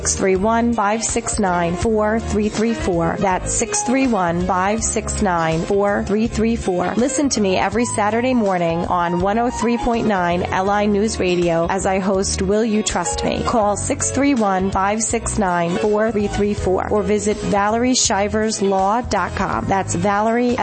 631-569-4334. That's 631-569-4334. Listen to me every Saturday morning on 103.9 LI News Radio as I host Will You Trust Me? Call 631-569-4334 or visit ValerieShiverslaw.com. That's Valerie,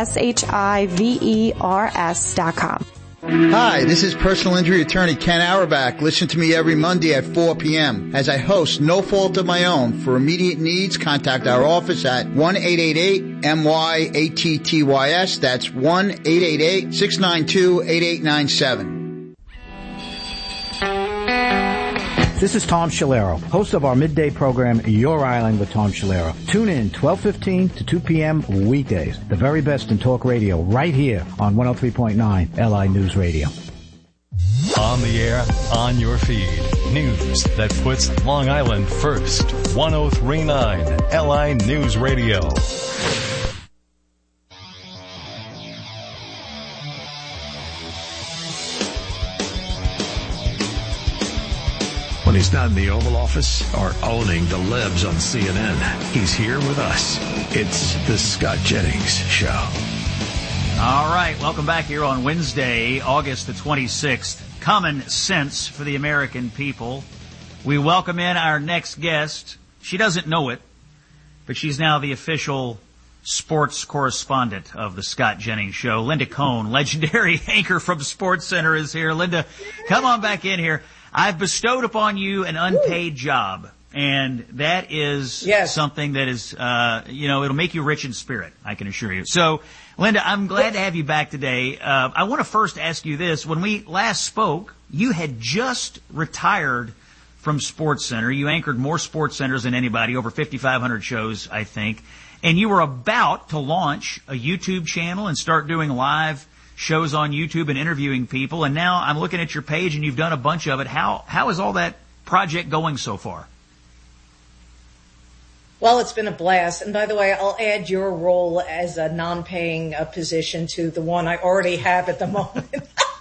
SHIVERS.com. Hi, this is personal injury attorney Ken Auerbach. Listen to me every Monday at 4 p.m. as I host No Fault of My Own. For immediate needs, contact our office at 1-888-MYATTYS. That's 1-888-692-8897. This is Tom Shalero, host of our midday program, Your Island with Tom Shalero. Tune in 12:15 to 2 p.m. weekdays. The very best in talk radio right here on 103.9 LI News Radio. On the air, on your feed. News that puts Long Island first. 103.9 LI News Radio. When he's not in the Oval Office or owning the libs on CNN, he's here with us. It's the Scott Jennings Show. All right, welcome back here on Wednesday, August the 26th. Common sense for the American people. We welcome in our next guest. She doesn't know it, but she's now the official sports correspondent of the Scott Jennings Show. Linda Cohn, legendary anchor from SportsCenter, is here. Linda, come on back in here. I've bestowed upon you an unpaid job, and that is something that is, it'll make you rich in spirit, I can assure you. So, Linda, I'm glad to have you back today. I want to first ask you this. When we last spoke, you had just retired from SportsCenter. You anchored more SportsCenters than anybody, over 5,500 shows, I think. And you were about to launch a YouTube channel and start doing live shows on YouTube and interviewing people, and now I'm looking at your page and you've done a bunch of it. How is all that project going so far? Well, it's been a blast. And by the way, I'll add your role as a non-paying position to the one I already have at the moment.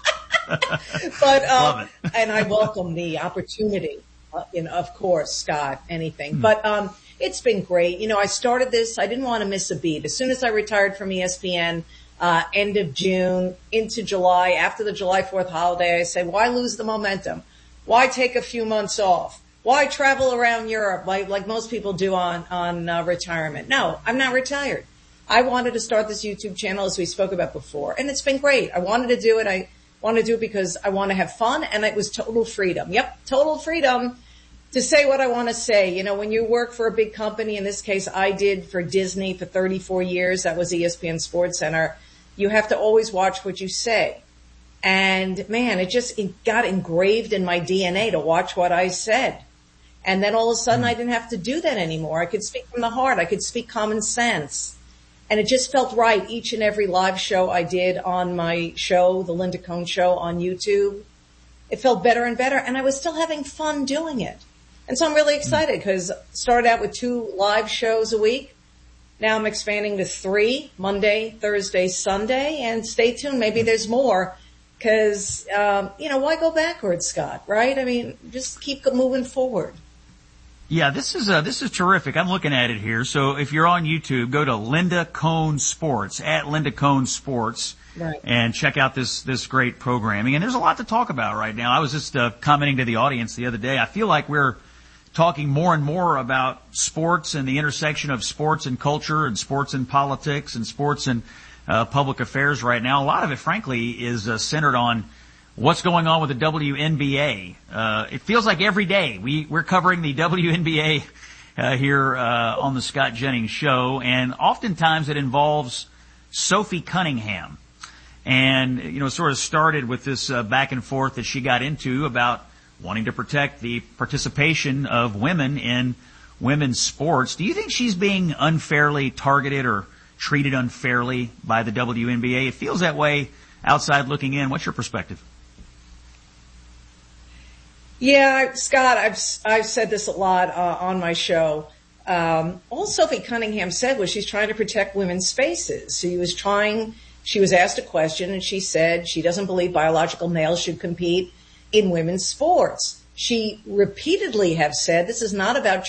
Love it. And I welcome the opportunity, of course, Scott, anything. But it's been great. I started this, I didn't want to miss a beat. As soon as I retired from ESPN, end of June into July, after the July 4th holiday, I said, why lose the momentum? Why take a few months off? Why travel around Europe like most people do on retirement? No, I'm not retired. I wanted to start this YouTube channel as we spoke about before, and it's been great. I wanted to do it. I want to do it because I want to have fun, and it was total freedom. Yep, total freedom to say what I want to say. When you work for a big company, in this case, I did for Disney for 34 years. That was ESPN SportsCenter. You have to always watch what you say. And man, it got engraved in my DNA to watch what I said. And then all of a sudden I didn't have to do that anymore. I could speak from the heart. I could speak common sense. And it just felt right each and every live show I did on my show, the Linda Cohn Show on YouTube. It felt better and better, and I was still having fun doing it. And so I'm really excited because I started out with 2 live shows a week. Now I'm expanding to 3, Monday, Thursday, Sunday, and stay tuned. Maybe there's more because, why go backwards, Scott, right? I mean, just keep moving forward. Yeah, this is terrific. I'm looking at it here. So if you're on YouTube, go to Linda Cohn Sports, at Linda Cohn Sports, right, and check out this great programming. And there's a lot to talk about right now. I was just commenting to the audience the other day. I feel like we're talking more and more about sports and the intersection of sports and culture and sports and politics and sports and public affairs right now. A lot of it, frankly, is centered on what's going on with the WNBA. It feels like every day we're covering the WNBA here on the Scott Jennings Show, and oftentimes it involves Sophie Cunningham. And, sort of started with this back and forth that she got into about wanting to protect the participation of women in women's sports. Do you think she's being unfairly targeted or treated unfairly by the WNBA? It feels that way outside looking in. What's your perspective? Yeah, Scott, I've said this a lot on my show. All Sophie Cunningham said was she's trying to protect women's spaces. She was asked a question and she said she doesn't believe biological males should compete in women's sports. She repeatedly have said this is not about